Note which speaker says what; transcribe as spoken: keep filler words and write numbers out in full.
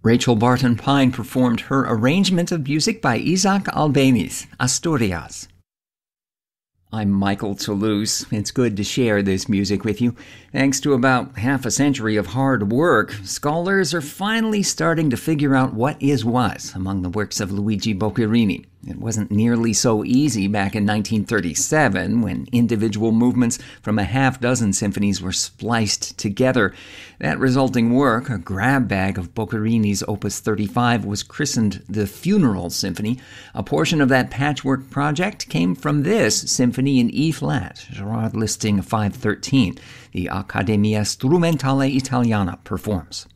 Speaker 1: Rachel Barton Pine performed her arrangement of music by Isaac Albeniz, Asturias. I'm Michael Toulouse. It's good to share this music with you. Thanks to about half a century of hard work, scholars are finally starting to figure out what is what among the works of Luigi Boccherini. It wasn't nearly so easy back in nineteen thirty-seven, when individual movements from a half dozen symphonies were spliced together. That resulting work, a grab bag of Boccherini's Opus thirty-five, was christened the Funeral Symphony. A portion of that patchwork project came from this symphony in E-flat, Gerard listing five thirteen. The Accademia Strumentale Italiana performs.